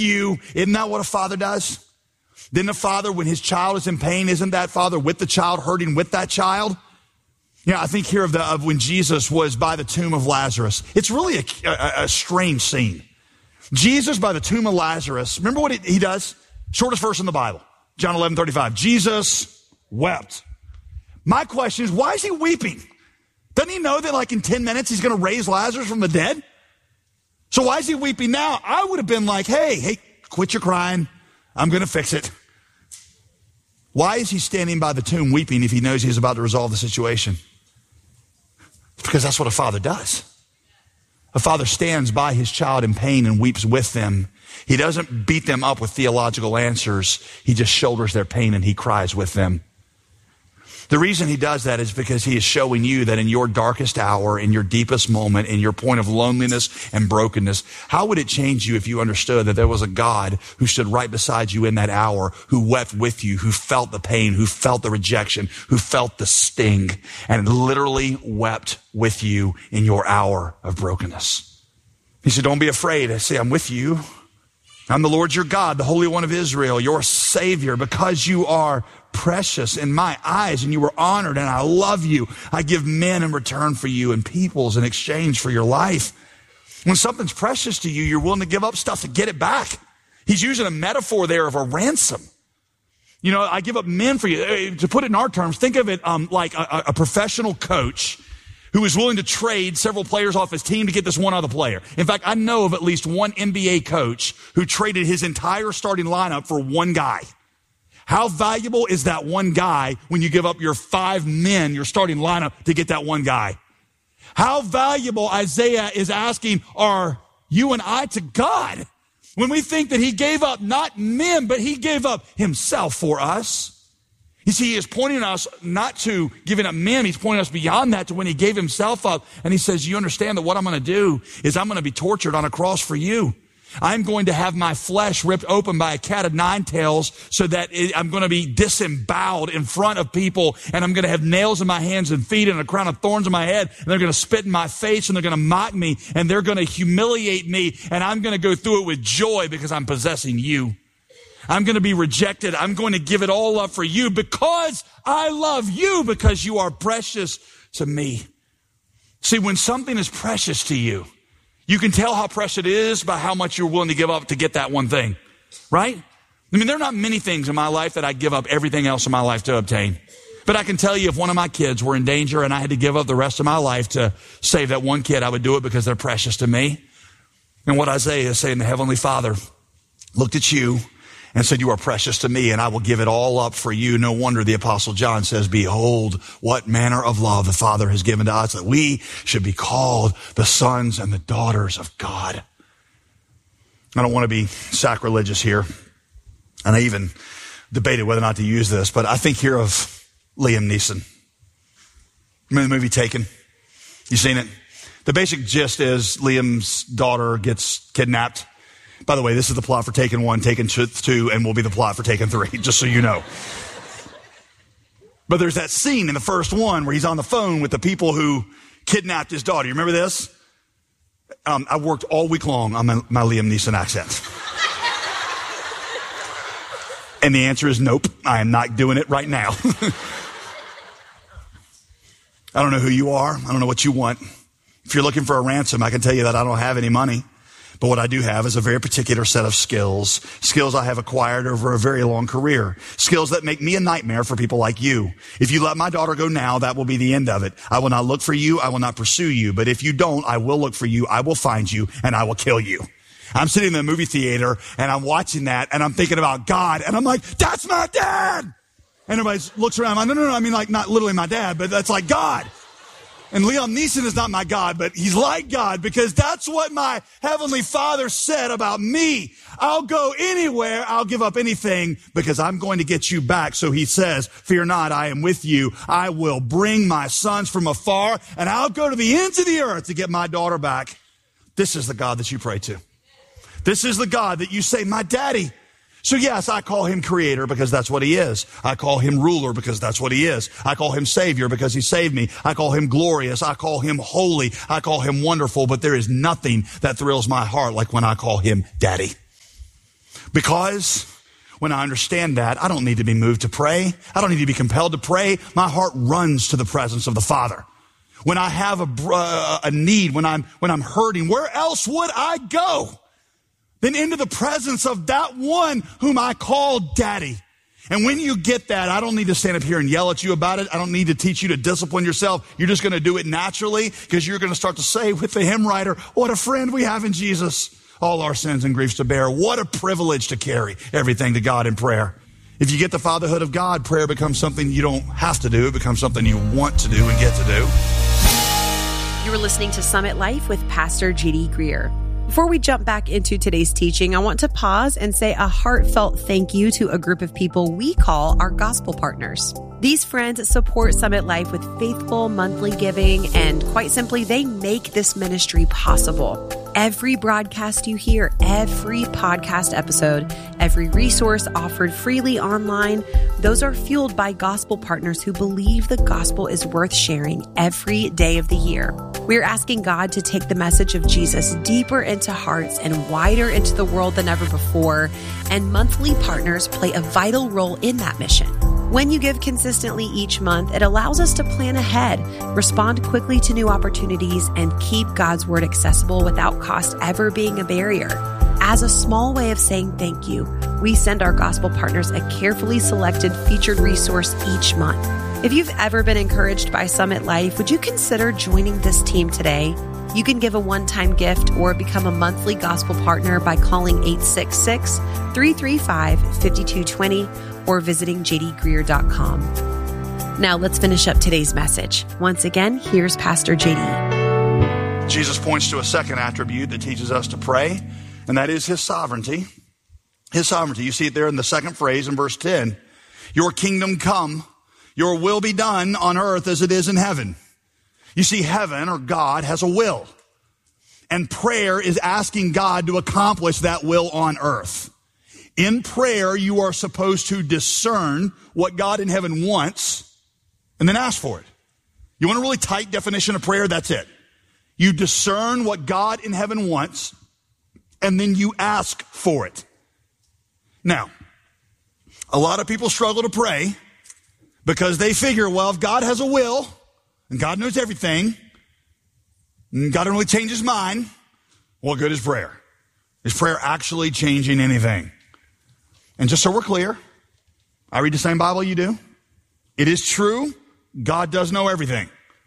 you. Isn't that what a father does? Then the father, when his child is in pain, isn't that father with the child, hurting with that child? I think here of when Jesus was by the tomb of Lazarus. It's really a strange scene. Jesus by the tomb of Lazarus. Remember what he does? Shortest verse in the Bible. John 11:35. Jesus wept. My question is, why is he weeping? Doesn't he know that like in 10 minutes he's going to raise Lazarus from the dead? So why is he weeping now? I would have been like, hey, quit your crying. I'm going to fix it. Why is he standing by the tomb weeping if he knows he's about to resolve the situation? It's because that's what a father does. A father stands by his child in pain and weeps with them. He doesn't beat them up with theological answers. He just shoulders their pain and he cries with them. The reason he does that is because he is showing you that in your darkest hour, in your deepest moment, in your point of loneliness and brokenness, how would it change you if you understood that there was a God who stood right beside you in that hour, who wept with you, who felt the pain, who felt the rejection, who felt the sting, and literally wept with you in your hour of brokenness. He said, don't be afraid. I say, I'm with you. I'm the Lord your God, the Holy One of Israel, your Savior, because you are precious in my eyes and you were honored and I love you. I give men in return for you and peoples in exchange for your life. When something's precious to you, you're willing to give up stuff to get it back. He's using a metaphor there of a ransom. I give up men for you. To put it in our terms, think of it like a professional coach who is willing to trade several players off his team to get this one other player. In fact, I know of at least one NBA coach who traded his entire starting lineup for one guy. How valuable is that one guy when you give up your 5 men, your starting lineup, to get that one guy? How valuable, Isaiah is asking, are you and I to God when we think that he gave up not men, but he gave up himself for us? You see, he is pointing us not to giving up men. He's pointing us beyond that to when he gave himself up. And he says, you understand that what I'm going to do is I'm going to be tortured on a cross for you. I'm going to have my flesh ripped open by a cat of 9 tails so that I'm going to be disemboweled in front of people, and I'm going to have nails in my hands and feet and a crown of thorns in my head, and they're going to spit in my face and they're going to mock me and they're going to humiliate me, and I'm going to go through it with joy because I'm possessing you. I'm going to be rejected. I'm going to give it all up for you because I love you, because you are precious to me. See, when something is precious to you, you can tell how precious it is by how much you're willing to give up to get that one thing, right? I mean, there are not many things in my life that I give up everything else in my life to obtain. But I can tell you if one of my kids were in danger and I had to give up the rest of my life to save that one kid, I would do it because they're precious to me. And what Isaiah is saying, the Heavenly Father looked at you and said, you are precious to me, and I will give it all up for you. No wonder the Apostle John says, behold, what manner of love the Father has given to us, that we should be called the sons and the daughters of God. I don't want to be sacrilegious here, and I even debated whether or not to use this, but I think here of Liam Neeson. Remember the movie Taken? You seen it? The basic gist is Liam's daughter gets kidnapped. By the way, this is the plot for Taken 1, Taken 2, and will be the plot for Taken 3, just so you know. But there's that scene in the first one where he's on the phone with the people who kidnapped his daughter. You remember this? I worked all week long on my Liam Neeson accent. And the answer is nope, I am not doing it right now. I don't know who you are. I don't know what you want. If you're looking for a ransom, I can tell you that I don't have any money. But what I do have is a very particular set of skills I have acquired over a very long career, skills that make me a nightmare for people like you. If you let my daughter go now, that will be the end of it. I will not look for you. I will not pursue you. But if you don't, I will look for you. I will find you, and I will kill you. I'm sitting in the movie theater, and I'm watching that, and I'm thinking about God, and I'm like, that's my dad! And everybody looks around. I'm like, no, I mean like not literally my dad, but that's like God. And Liam Neeson is not my God, but he's like God, because that's what my Heavenly Father said about me. I'll go anywhere. I'll give up anything because I'm going to get you back. So he says, fear not, I am with you. I will bring my sons from afar, and I'll go to the ends of the earth to get my daughter back. This is the God that you pray to. This is the God that you say, my daddy. So yes, I call him creator because that's what he is. I call him ruler because that's what he is. I call him savior because he saved me. I call him glorious. I call him holy. I call him wonderful. But there is nothing that thrills my heart like when I call him daddy. Because when I understand that, I don't need to be moved to pray. I don't need to be compelled to pray. My heart runs to the presence of the Father. When I have a need, when I'm hurting, where else would I go than into the presence of that one whom I call Daddy? And when you get that, I don't need to stand up here and yell at you about it. I don't need to teach you to discipline yourself. You're just going to do it naturally because you're going to start to say with the hymn writer, what a friend we have in Jesus. All our sins and griefs to bear. What a privilege to carry everything to God in prayer. If you get the fatherhood of God, prayer becomes something you don't have to do. It becomes something you want to do and get to do. You are listening to Summit Life with Pastor J.D. Greear. Before we jump back into today's teaching, I want to pause and say a heartfelt thank you to a group of people we call our gospel partners. These friends support Summit Life with faithful monthly giving, and quite simply, they make this ministry possible. Every broadcast you hear, every podcast episode, every resource offered freely online, those are fueled by gospel partners who believe the gospel is worth sharing every day of the year. We're asking God to take the message of Jesus deeper into hearts and wider into the world than ever before, and monthly partners play a vital role in that mission. When you give consistently each month, it allows us to plan ahead, respond quickly to new opportunities, and keep God's word accessible without cost ever being a barrier. As a small way of saying thank you, we send our gospel partners a carefully selected featured resource each month. If you've ever been encouraged by Summit Life, would you consider joining this team today? You can give a one-time gift or become a monthly gospel partner by calling 866-335-5220 or visiting jdgreear.com. Now let's finish up today's message. Once again, here's Pastor JD. Jesus points to a second attribute that teaches us to pray, and that is his sovereignty. His sovereignty. You see it there in the second phrase in verse 10. Your kingdom come, your will be done on earth as it is in heaven. You see, heaven or God has a will, and prayer is asking God to accomplish that will on earth. In prayer, you are supposed to discern what God in heaven wants and then ask for it. You want a really tight definition of prayer? That's it. You discern what God in heaven wants and then you ask for it. Now, a lot of people struggle to pray because they figure, well, if God has a will and God knows everything and God don't really change his mind, what good is prayer? Is prayer actually changing anything? And just so we're clear, I read the same Bible you do. It is true, God does know everything.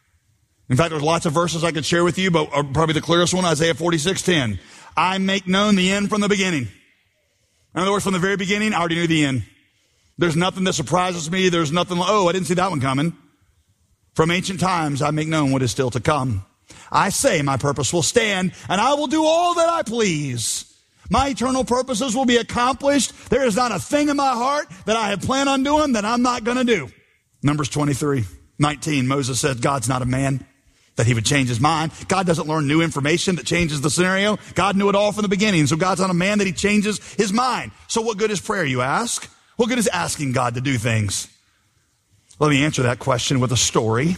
In fact, there's lots of verses I could share with you, but probably the clearest one, Isaiah 46:10. I make known the end from the beginning. In other words, from the very beginning, I already knew the end. There's nothing that surprises me. There's nothing, I didn't see that one coming. From ancient times, I make known what is still to come. I say my purpose will stand, and I will do all that I please. My eternal purposes will be accomplished. There is not a thing in my heart that I have planned on doing that I'm not going to do. Numbers 23:19, Moses said, God's not a man that he would change his mind. God doesn't learn new information that changes the scenario. God knew it all from the beginning. So God's not a man that he changes his mind. So what good is prayer, you ask? What good is asking God to do things? Let me answer that question with a story.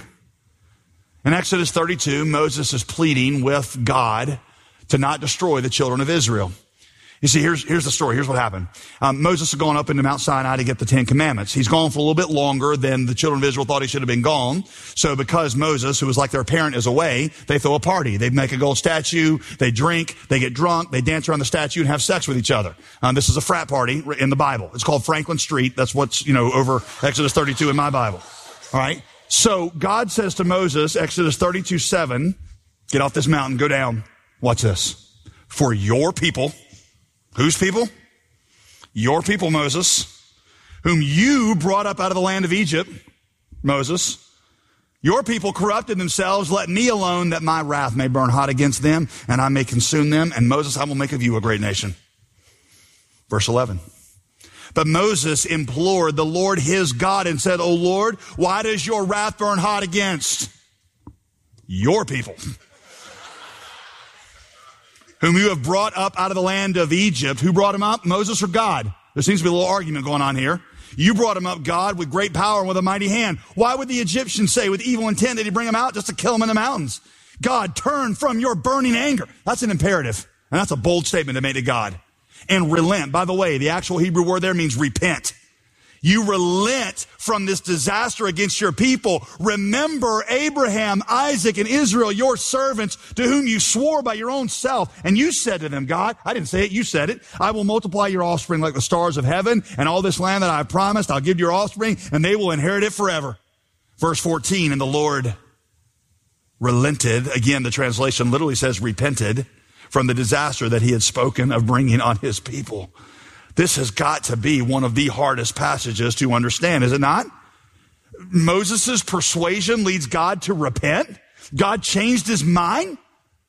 In Exodus 32, Moses is pleading with God to not destroy the children of Israel. You see, here's the story. Here's what happened. Moses had gone up into Mount Sinai to get the 10 Commandments. He's gone for a little bit longer than the children of Israel thought he should have been gone. So because Moses, who was like their parent, is away, they throw a party. They make a gold statue. They drink. They get drunk. They dance around the statue and have sex with each other. This is a frat party in the Bible. It's called Franklin Street. That's what's, over Exodus 32 in my Bible. All right. So God says to Moses, Exodus 32:7, get off this mountain, go down. Watch this. For your people. Whose people? Your people, Moses, whom you brought up out of the land of Egypt, Moses. Your people corrupted themselves. Let me alone that my wrath may burn hot against them and I may consume them. And Moses, I will make of you a great nation. Verse 11. But Moses implored the Lord his God and said, O Lord, why does your wrath burn hot against your people? Whom you have brought up out of the land of Egypt. Who brought him up? Moses or God? There seems to be a little argument going on here. You brought him up, God, with great power and with a mighty hand. Why would the Egyptians say with evil intent did he bring him out just to kill him in the mountains? God, turn from your burning anger. That's an imperative. And that's a bold statement to make to God. and relent. By the way, the actual Hebrew word there means repent. You relent from this disaster against your people. Remember Abraham, Isaac, and Israel, your servants, to whom you swore by your own self. And you said to them, God, I didn't say it, you said it. I will multiply your offspring like the stars of heaven, and all this land that I have promised, I'll give your offspring, and they will inherit it forever. Verse 14, and the Lord relented. Again, the translation literally says repented from the disaster that he had spoken of bringing on his people. This has got to be one of the hardest passages to understand, is it not? Moses' persuasion leads God to repent. God changed his mind.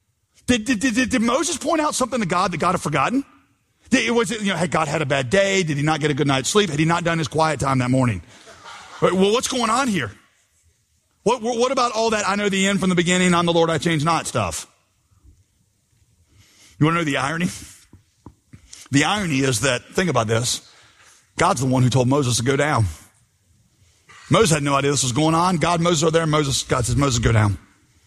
Did Moses point out something to God that God had forgotten? Had God had a bad day? Did he not get a good night's sleep? Had he not done his quiet time that morning? Well, what's going on here? What about all that I know the end from the beginning, I'm the Lord, I change not stuff? You want to know the irony? The irony is that, think about this, God's the one who told Moses to go down. Moses had no idea this was going on. God, Moses are there. God says, Moses, go down.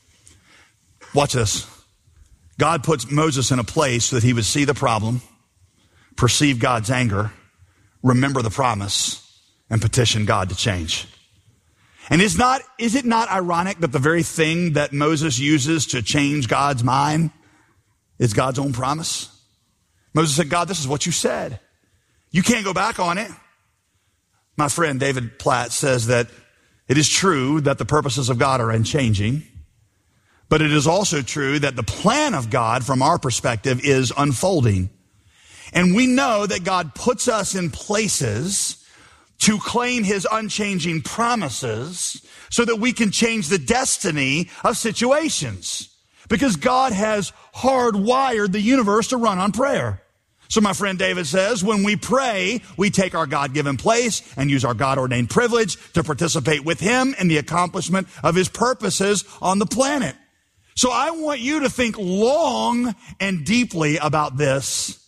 Watch this. God puts Moses in a place so that he would see the problem, perceive God's anger, remember the promise, and petition God to change. And is it not ironic that the very thing that Moses uses to change God's mind is God's own promise? Moses said, God, this is what you said. You can't go back on it. My friend David Platt says that it is true that the purposes of God are unchanging, but it is also true that the plan of God from our perspective is unfolding. And we know that God puts us in places to claim his unchanging promises so that we can change the destiny of situations. Because God has hardwired the universe to run on prayer. So my friend David says, when we pray, we take our God-given place and use our God-ordained privilege to participate with him in the accomplishment of his purposes on the planet. So I want you to think long and deeply about this.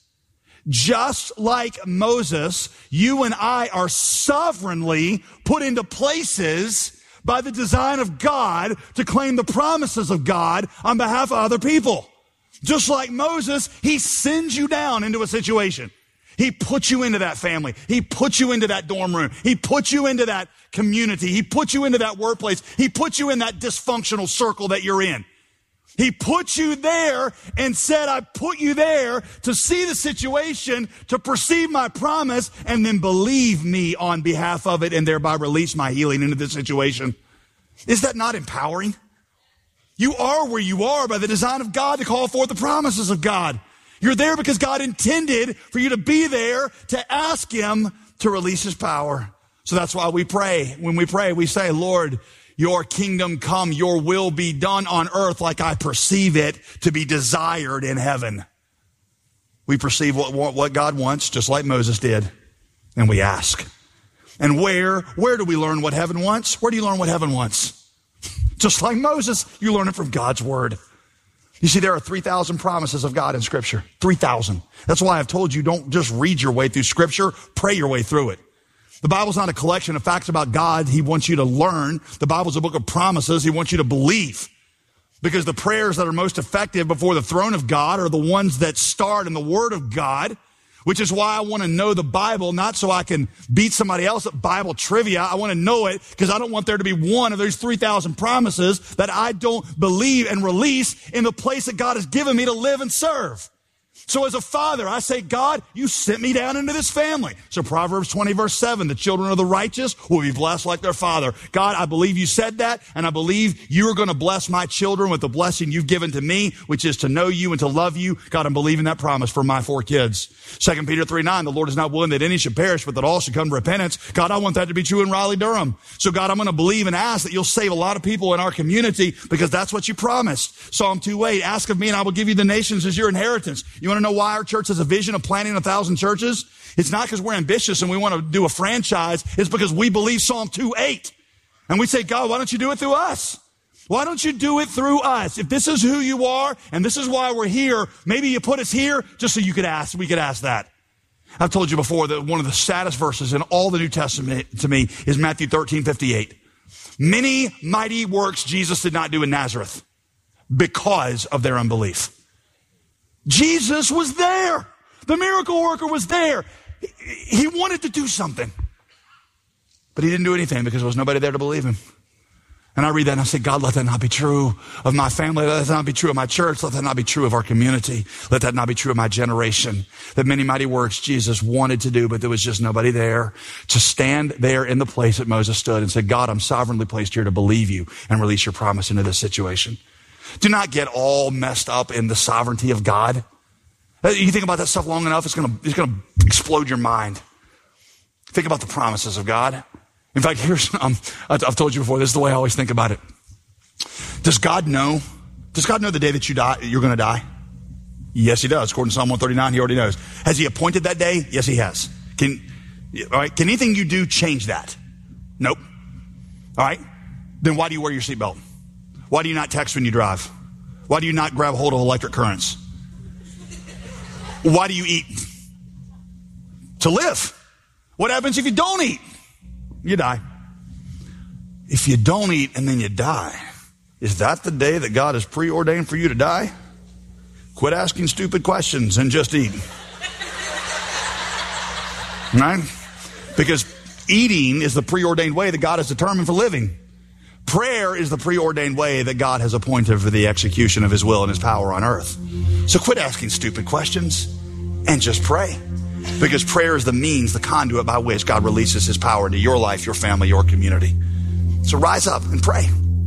Just like Moses, you and I are sovereignly put into places by the design of God to claim the promises of God on behalf of other people. Just like Moses, he sends you down into a situation. He puts you into that family. He puts you into that dorm room. He puts you into that community. He puts you into that workplace. He puts you in that dysfunctional circle that you're in. He put you there and said, I put you there to see the situation, to perceive my promise, and then believe me on behalf of it and thereby release my healing into the situation. Is that not empowering? You are where you are by the design of God to call forth the promises of God. You're there because God intended for you to be there to ask him to release his power. So that's why we pray. When we pray, we say, Lord, your kingdom come, your will be done on earth like I perceive it to be desired in heaven. We perceive what God wants, just like Moses did, and we ask. And where do we learn what heaven wants? Where do you learn what heaven wants? Just like Moses, you learn it from God's word. You see, there are 3,000 promises of God in Scripture. 3,000. That's why I've told you, don't just read your way through Scripture, pray your way through it. The Bible's not a collection of facts about God. He wants you to learn. The Bible's a book of promises. He wants you to believe. Because the prayers that are most effective before the throne of God are the ones that start in the Word of God, which is why I want to know the Bible, not so I can beat somebody else at Bible trivia. I want to know it because I don't want there to be one of those 3,000 promises that I don't believe and release in the place that God has given me to live and serve. So as a father, I say, God, you sent me down into this family. So Proverbs 20 verse 7, the children of the righteous will be blessed like their father. God, I believe you said that, and I believe you are going to bless my children with the blessing you've given to me, which is to know you and to love you. God, I'm believing that promise for my 4 kids. 2 Peter 3:9, the Lord is not willing that any should perish, but that all should come to repentance. God, I want that to be true in Raleigh-Durham. So God, I'm going to believe and ask that you'll save a lot of people in our community because that's what you promised. Psalm 2:8, ask of me and I will give you the nations as your inheritance. You want to know why our church has a vision of planting 1,000 churches? It's not because we're ambitious and we want to do a franchise. It's because we believe Psalm 2:8. And we say, God, why don't you do it through us? Why don't you do it through us? If this is who you are and this is why we're here, maybe you put us here just so you could ask. We could ask that. I've told you before that one of the saddest verses in all the New Testament to me is Matthew 13:58. Many mighty works Jesus did not do in Nazareth because of their unbelief. Jesus was there. The miracle worker was there. He wanted to do something. But he didn't do anything because there was nobody there to believe him. And I read that and I say, God, let that not be true of my family. Let that not be true of my church. Let that not be true of our community. Let that not be true of my generation. That many mighty works Jesus wanted to do, but there was just nobody there to stand there in the place that Moses stood and say, God, I'm sovereignly placed here to believe you and release your promise into this situation. Do not get all messed up in the sovereignty of God. You think about that stuff long enough, it's going to explode your mind. Think about the promises of God. In fact, I've told you before, this is the way I always think about it. Does God know the day that you're going to die? Yes, he does. According to Psalm 139, he already knows. Has he appointed that day? Yes, he has. Can anything you do change that? Nope. All right. Then why do you wear your seatbelt? Why do you not text when you drive? Why do you not grab hold of electric currents? Why do you eat? To live. What happens if you don't eat? You die. If you don't eat and then you die, is that the day that God has preordained for you to die? Quit asking stupid questions and just eat. Right? Because eating is the preordained way that God has determined for living. Prayer is the preordained way that God has appointed for the execution of his will and his power on earth. So quit asking stupid questions and just pray. Because prayer is the means, the conduit by which God releases his power into your life, your family, your community. So rise up and pray.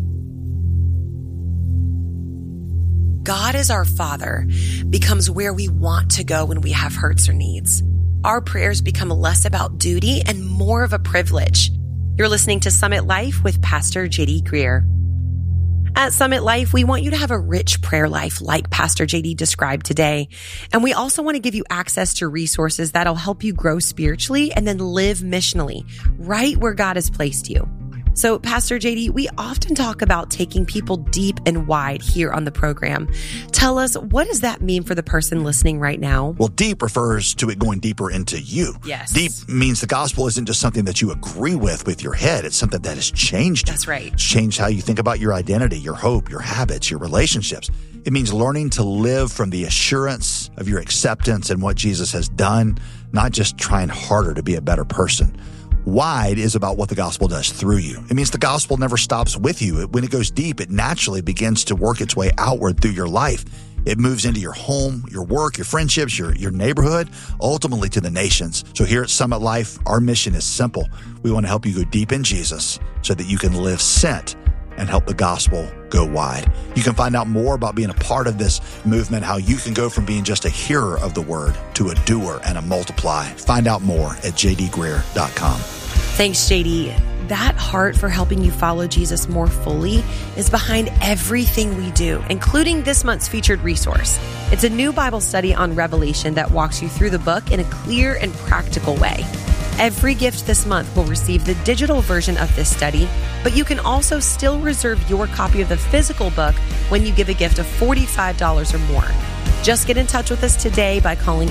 God as our Father becomes where we want to go when we have hurts or needs. Our prayers become less about duty and more of a privilege. You're listening to Summit Life with Pastor JD Greear. At Summit Life, we want you to have a rich prayer life like Pastor JD described today. And we also want to give you access to resources that'll help you grow spiritually and then live missionally right where God has placed you. So, Pastor JD, we often talk about taking people deep and wide here on the program. Tell us, what does that mean for the person listening right now? Well, deep refers to it going deeper into you. Yes. Deep means the gospel isn't just something that you agree with your head. It's something that has changed you. That's right. It's changed how you think about your identity, your hope, your habits, your relationships. It means learning to live from the assurance of your acceptance and what Jesus has done, not just trying harder to be a better person. Wide is about what the gospel does through you. It means the gospel never stops with you. When it goes deep, it naturally begins to work its way outward through your life. It moves into your home, your work, your friendships, your neighborhood, ultimately to the nations. So here at Summit Life, our mission is simple. We want to help you go deep in Jesus so that you can live sent and help the gospel go wide. You can find out more about being a part of this movement, how you can go from being just a hearer of the word to a doer and a multiply. Find out more at jdgreear.com. Thanks, JD. That heart for helping you follow Jesus more fully is behind everything we do, including this month's featured resource. It's a new Bible study on Revelation that walks you through the book in a clear and practical way. Every gift this month will receive the digital version of this study, but you can also still reserve your copy of the physical book when you give a gift of $45 or more. Just get in touch with us today by calling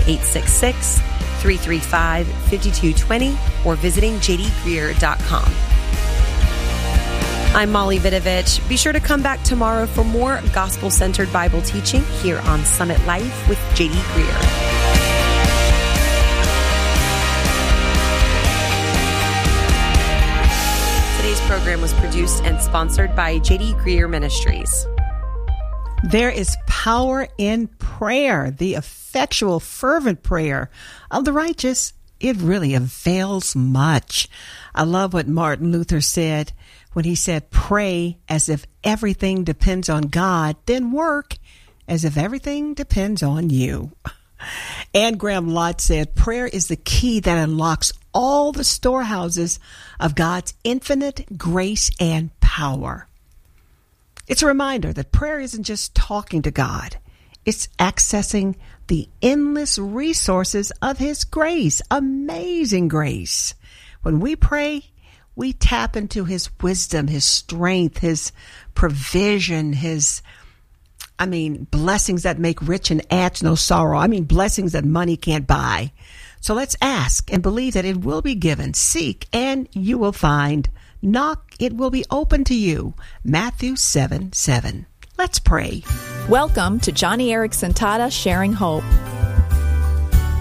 866-335-5220 or visiting jdgreear.com. I'm Molly Vidovich. Be sure to come back tomorrow for more gospel-centered Bible teaching here on Summit Life with JD Greear. Today's program was produced and sponsored by JD Greear Ministries. There is power in prayer, the effectual, fervent prayer of the righteous. It really avails much. I love what Martin Luther said when he said, pray as if everything depends on God, then work as if everything depends on you. Anne Graham Lotz said, prayer is the key that unlocks all the storehouses of God's infinite grace and power. It's a reminder that prayer isn't just talking to God. It's accessing the endless resources of His grace, amazing grace. When we pray, we tap into His wisdom, His strength, His provision, His blessings that make rich and adds no sorrow. Blessings that money can't buy. So let's ask and believe that it will be given. Seek and you will find. Knock, it will be open to you. Matthew 7:7. Let's pray. Welcome to Johnny Erickson Tata Sharing Hope.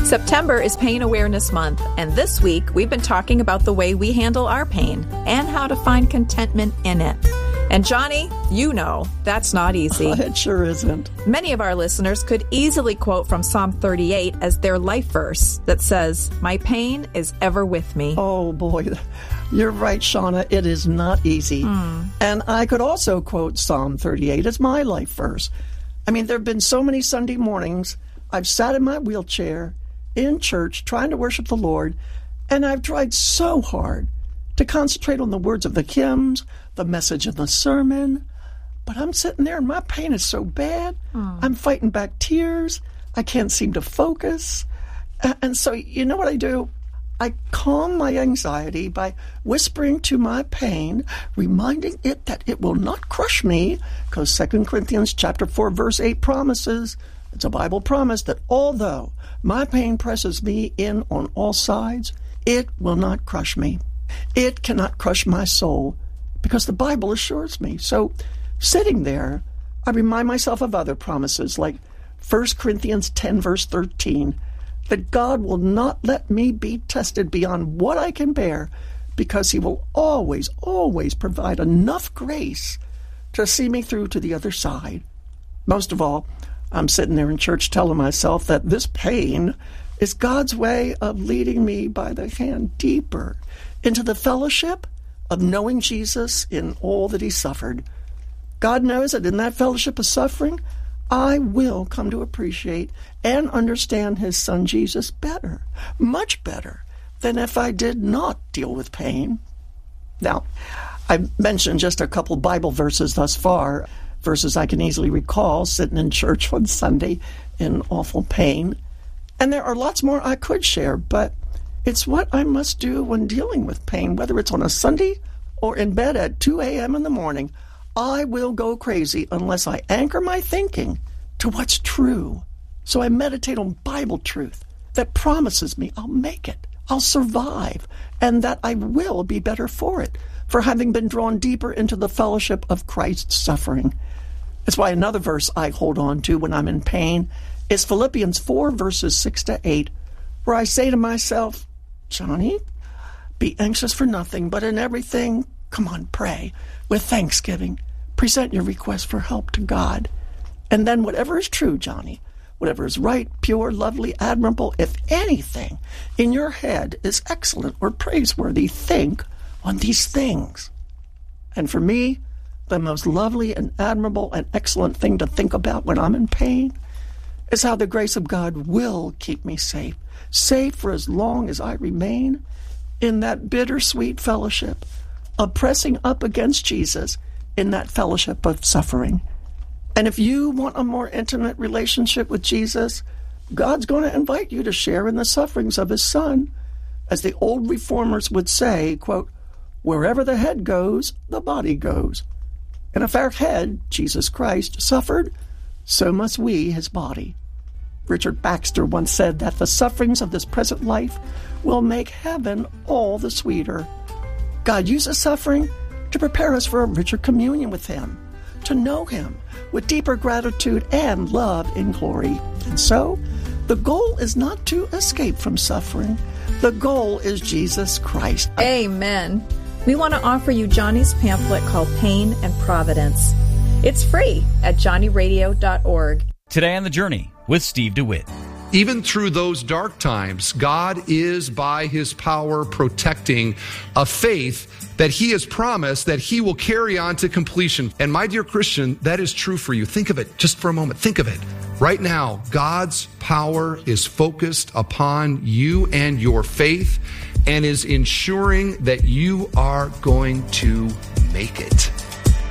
September is Pain Awareness Month, and this week we've been talking about the way we handle our pain and how to find contentment in it. And Johnny, you know, that's not easy. It sure isn't. Many of our listeners could easily quote from Psalm 38 as their life verse that says, "My pain is ever with me." Oh, boy. You're right, Shauna. It is not easy. And I could also quote Psalm 38 as my life verse. I mean, there have been so many Sunday mornings I've sat in my wheelchair in church trying to worship the Lord, and I've tried so hard to concentrate on the words of the hymns, the message of the sermon, but I'm sitting there and my pain is so bad. I'm fighting back tears. I can't seem to focus. And so, you know what I do? I calm my anxiety by whispering to my pain, reminding it that it will not crush me, because 2 Corinthians chapter 4, verse 8 promises, it's a Bible promise, that although my pain presses me in on all sides, it will not crush me. It cannot crush my soul, because the Bible assures me. So, sitting there, I remind myself of other promises, like 1 Corinthians 10, verse 13, that God will not let me be tested beyond what I can bear, because he will always, always provide enough grace to see me through to the other side. Most of all, I'm sitting there in church telling myself that this pain is God's way of leading me by the hand deeper into the fellowship of knowing Jesus in all that he suffered. God knows that in that fellowship of suffering, I will come to appreciate and understand his son Jesus better, much better than if I did not deal with pain. Now, I've mentioned just a couple Bible verses thus far, verses I can easily recall sitting in church one Sunday in awful pain. And there are lots more I could share, but it's what I must do when dealing with pain, whether it's on a Sunday or in bed at 2 a.m. in the morning. I will go crazy unless I anchor my thinking to what's true. So I meditate on Bible truth that promises me I'll make it, I'll survive, and that I will be better for it, for having been drawn deeper into the fellowship of Christ's suffering. That's why another verse I hold on to when I'm in pain is Philippians 4, verses 6 to 8, where I say to myself, Johnny, be anxious for nothing, but in everything, come on, pray with thanksgiving. Present your request for help to God. And then whatever is true, Johnny, whatever is right, pure, lovely, admirable, if anything in your head is excellent or praiseworthy, think on these things. And for me, the most lovely and admirable and excellent thing to think about when I'm in pain is how the grace of God will keep me safe for as long as I remain in that bittersweet fellowship of pressing up against Jesus in that fellowship of suffering. And if you want a more intimate relationship with Jesus, God's going to invite you to share in the sufferings of his son. As the old reformers would say, quote, wherever the head goes, the body goes. And if our head, Jesus Christ, suffered, so must we, his body. Richard Baxter once said that the sufferings of this present life will make heaven all the sweeter. God uses suffering to prepare us for a richer communion with him, to know him with deeper gratitude and love in glory. And so, the goal is not to escape from suffering. The goal is Jesus Christ. Amen. We want to offer you Johnny's pamphlet called Pain and Providence. It's free at johnnyradio.org. Today on The Journey with Steve DeWitt. Even through those dark times, God is, by his power, protecting a faith that he has promised that he will carry on to completion. And my dear Christian, that is true for you. Think of it just for a moment. Think of it. Right now, God's power is focused upon you and your faith and is ensuring that you are going to make it.